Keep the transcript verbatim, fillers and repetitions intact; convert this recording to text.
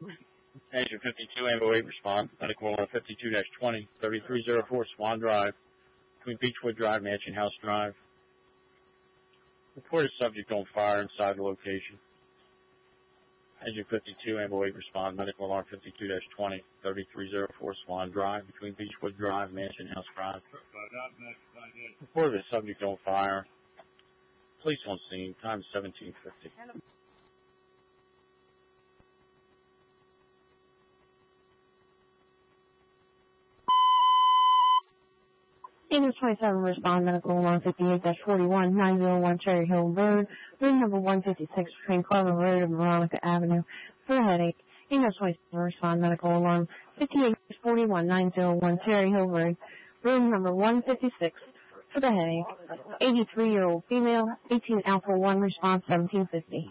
Engine fifty-two, Ambo eight, respond. Medical alarm fifty-two dash twenty, thirty-three oh four, Swan Drive, between Beechwood Drive, Mansion House Drive. Reported subject on fire inside the location. Engine fifty-two, Ambo eight, respond. Medical alarm fifty-two dash twenty, thirty-three oh four, Swan Drive, between Beechwood Drive, Mansion House Drive. Reported a subject on fire. Police on scene. Time seventeen fifty. Angels twenty-seven, respond. Medical alarm fifty-eight dash forty-one, nine oh one Cherry Hill Road, room number one fifty-six, between Carver Road and Veronica Avenue, for a headache. Angels twenty-seven, respond. Medical alarm fifty-eight dash forty-one, nine oh one Cherry Hill Road, room number one fifty-six, for the headache. eighty-three-year-old female, eighteen Alpha one, response seventeen fifty.